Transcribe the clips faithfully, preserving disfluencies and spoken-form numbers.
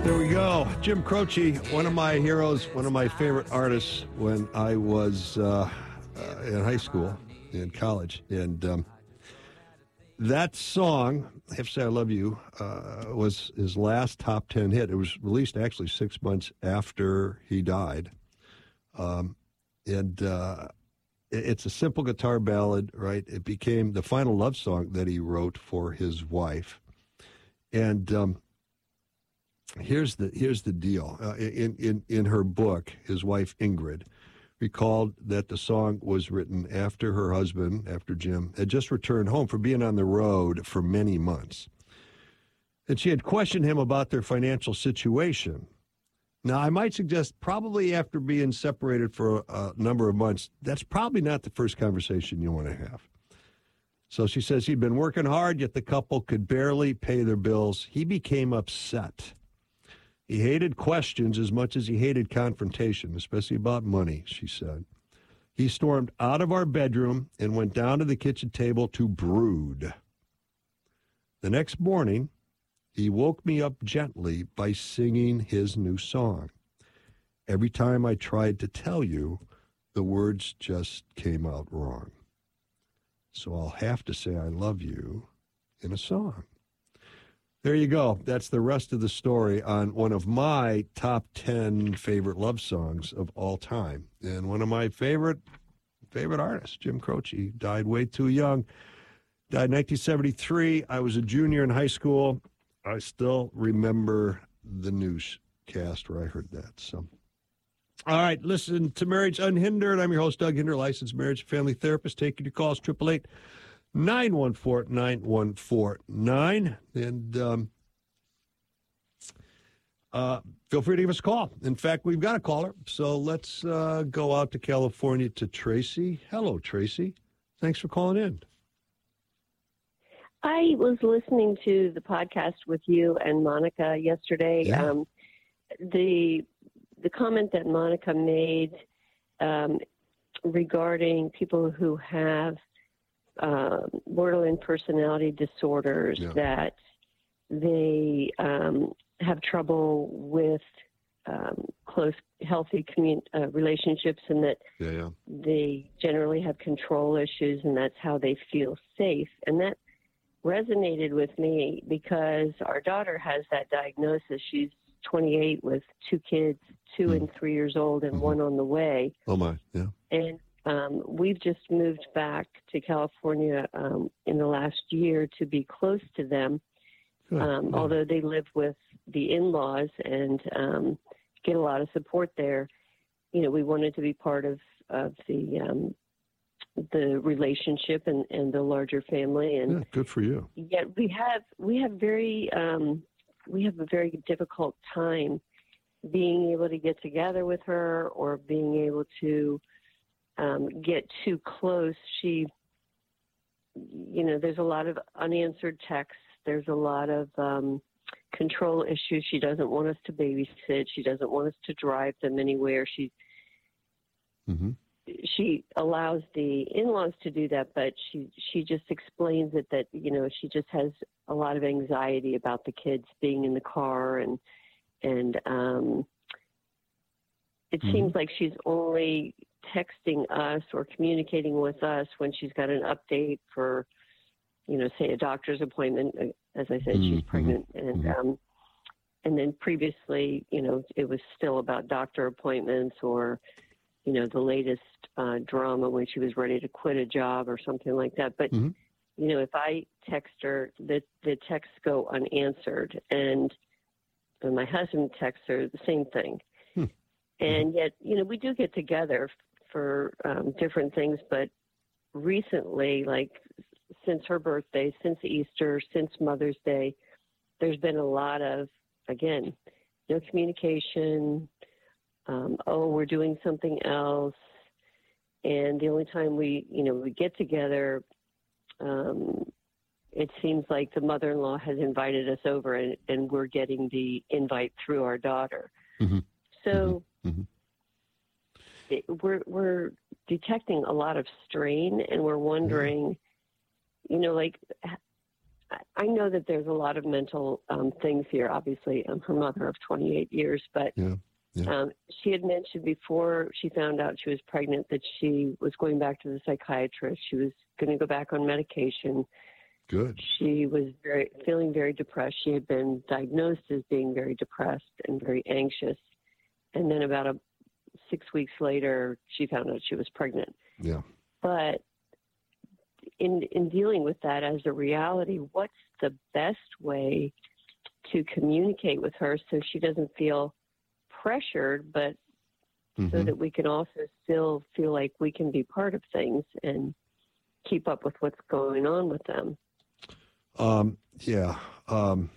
There we go. Jim Croce, one of my heroes, one of my favorite artists when I was uh, uh, in high school, in college. And um, that song, I have to say I Love You, uh, was his last top ten hit. It was released actually six months after he died. Um, and uh, it, it's a simple guitar ballad, right? It became the final love song that he wrote for his wife. And um, here's the here's the deal. Uh, in, in, in her book, his wife Ingrid recalled that the song was written after her husband, after Jim, had just returned home from being on the road for many months. And she had questioned him about their financial situation. Now, I might suggest probably after being separated for a, a number of months, that's probably not the first conversation you want to have. So she says he'd been working hard, yet the couple could barely pay their bills. He became upset. He hated questions as much as he hated confrontation, especially about money, she said. He stormed out of our bedroom and went down to the kitchen table to brood. The next morning, he woke me up gently by singing his new song. Every time I tried to tell you, the words just came out wrong. So I'll have to say I love you in a song. There you go. That's the rest of the story on one of my top ten favorite love songs of all time. And one of my favorite favorite artists, Jim Croce, died way too young. Died in nineteen seventy-three. I was a junior in high school. I still remember the newscast where I heard that. So, all right, listen to Marriage Unhindered. I'm your host, Doug Hinder, licensed marriage and family therapist. Taking your calls, triple eight nine one four nine one four nine. And um, uh, feel free to give us a call. In fact, we've got a caller. So let's uh, go out to California to Tracy. Hello, Tracy. Thanks for calling in. I was listening to the podcast with you and Monica yesterday. Yeah. Um, the the comment that Monica made um, regarding people who have uh, borderline personality disorders, Yeah. that they um, have trouble with um, close, healthy commun- uh, relationships, and that Yeah, yeah. they generally have control issues, and that's how they feel safe. And that resonated with me because our daughter has that diagnosis. She's twenty-eight with two kids, two Mm. and three years old, and Mhm. one on the way. Oh, my. Yeah. And um, we've just moved back to California um, in the last year to be close to them, Good. um, Yeah. although they live with the in-laws and um, get a lot of support there. You know, we wanted to be part of, of the um, the relationship and, and the larger family. And Yeah, good for you. yet we have we have very um, we have a very difficult time being able to get together with her or being able to um, get too close. She, you know, there's a lot of unanswered texts. There's a lot of um, control issues. She doesn't want us to babysit. She doesn't want us to drive them anywhere. She Mm-hmm. she allows the in-laws to do that, but she she just explains it that, you know, she just has a lot of anxiety about the kids being in the car, and and um, it Mhm. seems like she's only texting us or communicating with us when she's got an update for, you know, say a doctor's appointment. As I said, she's Mhm. pregnant, and Mhm. um, and then previously, you know, it was still about doctor appointments or, you know, the latest uh, drama when she was ready to quit a job or something like that. But, Mhm. you know, if I text her, the, the texts go unanswered. And, and my husband texts her the same thing. Hmm. And yet, you know, we do get together for um, different things. But recently, like since her birthday, since Easter, since Mother's Day, there's been a lot of, again, no communication. Um, oh, we're doing something else. And the only time we, you know, we get together, um, it seems like the mother-in-law has invited us over, and, and we're getting the invite through our daughter. Mm-hmm. So Mm-hmm. it, we're we're detecting a lot of strain, and we're wondering, you know, like I know that there's a lot of mental um, things here. Obviously, I'm her mother of twenty-eight years, but Yeah. Yeah. um, she had mentioned before she found out she was pregnant that she was going back to the psychiatrist. She was going to go back on medication. Good. She was very feeling very depressed. She had been diagnosed as being very depressed and very anxious. And then about a, six weeks later, she found out she was pregnant. Yeah. But in in dealing with that as a reality, what's the best way to communicate with her so she doesn't feel pressured, but Mm-hmm. so that we can also still feel like we can be part of things and keep up with what's going on with them? Um, yeah. Um,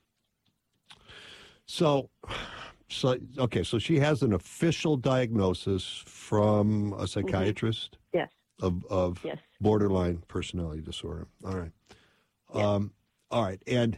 so, so, okay. So she has an official diagnosis from a psychiatrist Mm-hmm. Yes. of, of Yes. borderline personality disorder. All right. Yes. Um, all right. And,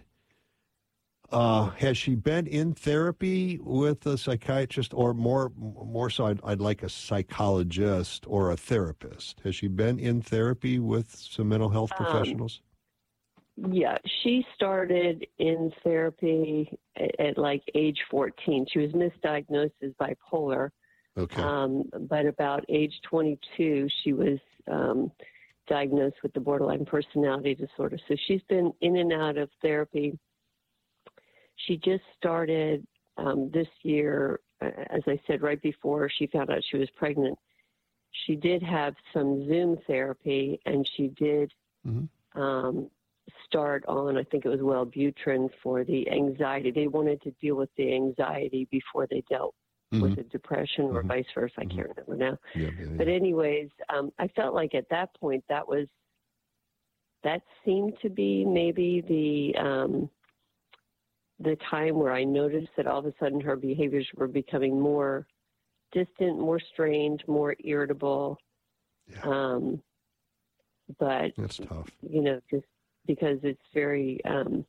uh, has she been in therapy with a psychiatrist, or more, more so I'd, I'd like a psychologist or a therapist? Has she been in therapy with some mental health Um, professionals? Yeah, she started in therapy at, at like age fourteen. She was misdiagnosed as bipolar, Okay. um, but about age twenty-two, she was um, diagnosed with the borderline personality disorder. So she's been in and out of therapy. She just started um, this year, uh, as I said, right before she found out she was pregnant. She did have some Zoom therapy, and she did Mm-hmm. um, start on, I think it was Wellbutrin for the anxiety. They wanted to deal with the anxiety before they dealt Mm-hmm. with the depression, or Mhm. vice versa. I Mhm. can't remember now. Yeah, yeah, But yeah. anyways, um, I felt like at that point that was that seemed to be maybe the um, the time where I noticed that all of a sudden her behaviors were becoming more distant, more strained, more irritable. Yeah. Um, but That's tough. you know, just because it's very, um,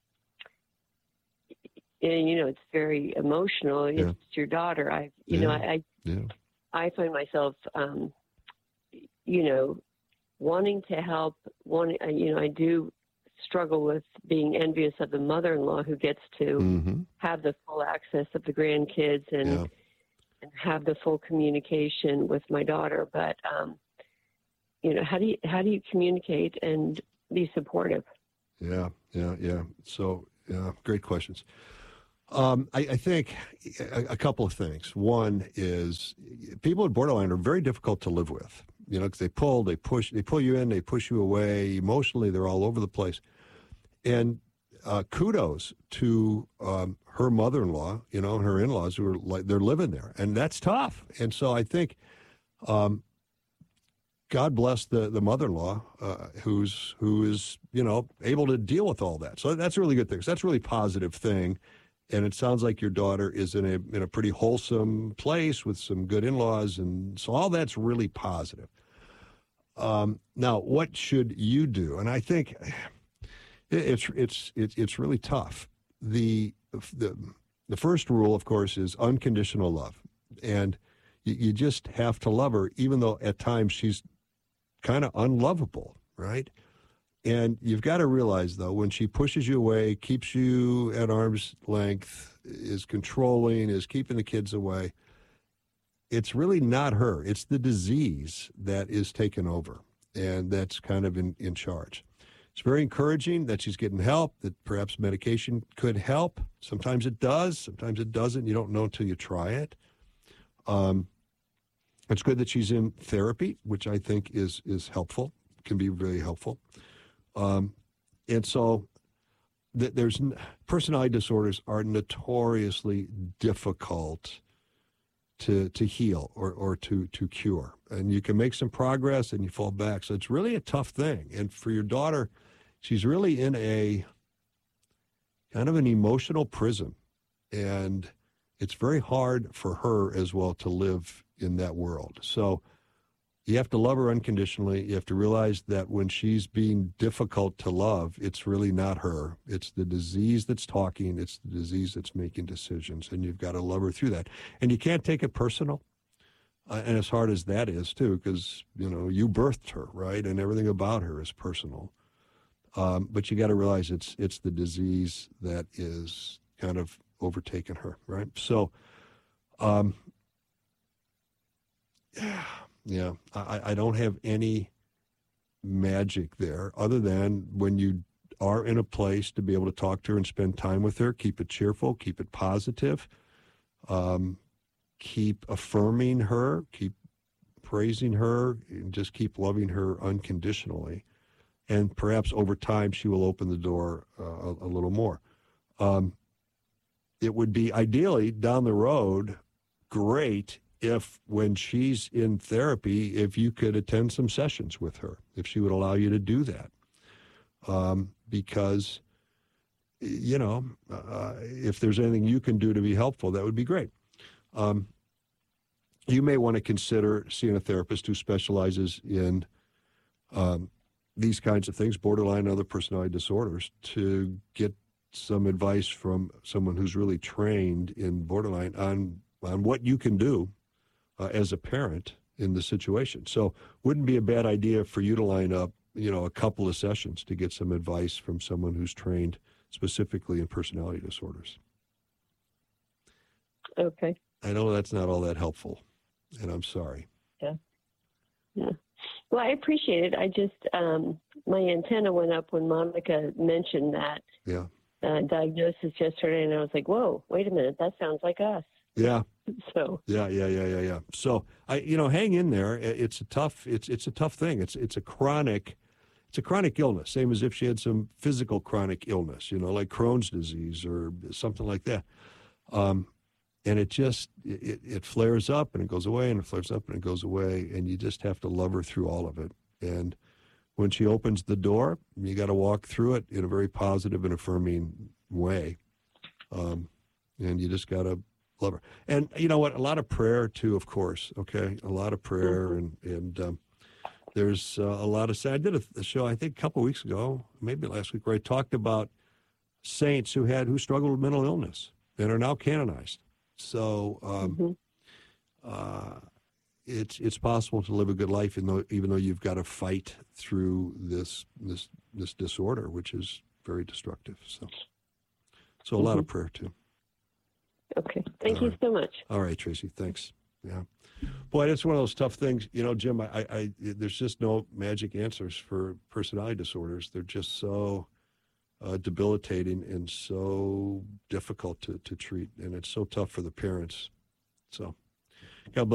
and, you know, it's very emotional. Yeah. It's your daughter. I, you Yeah. know, I, Yeah. I find myself, um, you know, wanting to help. One, you know, I do struggle with being envious of the mother-in-law who gets to Mm-hmm. have the full access of the grandkids and, Yeah. and have the full communication with my daughter. But, um, you know, how do you, how do you communicate and be supportive? Yeah. Yeah. Yeah. So, yeah, great questions. Um, I, I think a, a couple of things. One is people with borderline are very difficult to live with. You know, because they pull, they push, they pull you in, they push you away. Emotionally, they're all over the place. And uh, kudos to um, her mother-in-law, you know, and her in-laws who are like, they're living there, and that's tough. And so I think, um, God bless the the mother-in-law uh, who's who is you know able to deal with all that. So that's a really good thing. So that's a really positive thing. And it sounds like your daughter is in a in a pretty wholesome place with some good in-laws, and so all that's really positive. Um, now, what should you do? And I think it's it's it's it's really tough. The the the first rule, of course, is unconditional love, and you, you just have to love her, even though at times she's kind of unlovable, right? And you've got to realize, though, when she pushes you away, keeps you at arm's length, is controlling, is keeping the kids away, it's really not her. It's the disease that is taken over, and that's kind of in, in charge. It's very encouraging that she's getting help, that perhaps medication could help. Sometimes it does. Sometimes it doesn't. You don't know until you try it. Um, it's good that she's in therapy, which I think is is helpful, can be very helpful. Um, and so th- there's personality disorders are notoriously difficult to to heal or, or to, to cure. And you can make some progress and you fall back. So it's really a tough thing. And for your daughter, she's really in a kind of an emotional prison. And it's very hard for her as well to live in that world. So you have to love her unconditionally. You have to realize that when she's being difficult to love, it's really not her. It's the disease that's talking. It's the disease that's making decisions. And you've got to love her through that. And you can't take it personal. Uh, and as hard as that is, too, because, you know, you birthed her, right? And everything about her is personal. Um, but you got to realize it's it's the disease that is kind of overtaken her, right? So, um, yeah, yeah, I, I don't have any magic there other than when you are in a place to be able to talk to her and spend time with her, keep it cheerful, keep it positive, um, keep affirming her, keep praising her, and just keep loving her unconditionally. And perhaps over time she will open the door uh, a, a little more. Um, it would be ideally down the road great if when she's in therapy, if you could attend some sessions with her, if she would allow you to do that. Um, because, you know, uh, if there's anything you can do to be helpful, that would be great. Um, you may want to consider seeing a therapist who specializes in um, these kinds of things, borderline and other personality disorders, to get some advice from someone who's really trained in borderline on, on what you can do uh, as a parent in the situation. So wouldn't be a bad idea for you to line up, you know, a couple of sessions to get some advice from someone who's trained specifically in personality disorders. Okay. I know that's not all that helpful, and I'm sorry. Yeah. Yeah. Well, I appreciate it. I just, um, my antenna went up when Monica mentioned that Yeah. uh, diagnosis yesterday, and I was like, whoa, wait a minute, that sounds like us. Yeah. So. Yeah, yeah, yeah, yeah, yeah. So I, you know, hang in there. It's a tough, it's it's a tough thing. It's it's a chronic, it's a chronic illness. Same as if she had some physical chronic illness, you know, like Crohn's disease or something like that. Um, and it just it, it flares up and it goes away and it flares up and it goes away, and you just have to love her through all of it. And when she opens the door, you got to walk through it in a very positive and affirming way. Um, and you just got to love her. And you know what? A lot of prayer too, of course. Okay. A lot of prayer. Mm-hmm. And, and, um, there's uh, a lot of, I did a, a show, I think a couple of weeks ago, maybe last week, where I talked about saints who had, who struggled with mental illness and are now canonized. So, um, Mm-hmm. uh, it's, it's possible to live a good life, even though, even though you've got to fight through this, this, this disorder, which is very destructive. So, so a mm-hmm. lot of prayer too. Okay. Thank All you right. so much. All right, Tracy. Thanks. Yeah. Boy, it's one of those tough things. You know, Jim, I, I, there's just no magic answers for personality disorders. They're just so uh, debilitating and so difficult to, to treat. And it's so tough for the parents. So, God bless.